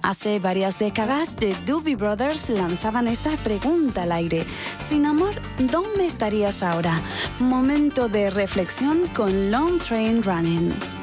Hace varias décadas, The Doobie Brothers lanzaban esta pregunta al aire. Sin amor, ¿dónde estarías ahora? Momento de reflexión con Long Train Running.